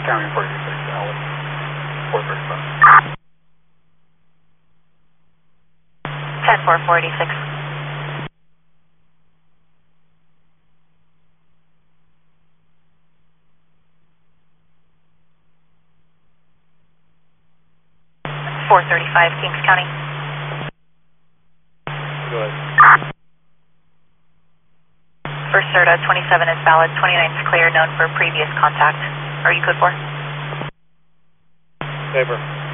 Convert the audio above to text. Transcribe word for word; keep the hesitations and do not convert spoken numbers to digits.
County forty-six, Alice, four thirty-five. ten four forty-six. four thirty-five, Kings County. Go ahead. First Serta, twenty-seven is valid, twenty-nine is clear, known for previous contact. Are you code for? Paper.